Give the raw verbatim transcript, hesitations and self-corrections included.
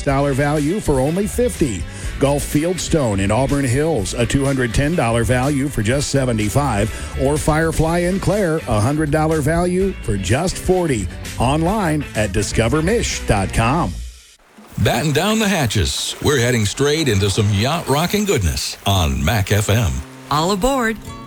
six dollars value for only fifty dollars. Gulf Fieldstone in Auburn Hills, a two hundred ten dollars value for just seventy-five dollars. Or Firefly in Clare, a one hundred dollars value for just forty dollars. Online at discover mish dot com. Batten down the hatches. We're heading straight into some yacht rocking goodness on Mac F M. All aboard.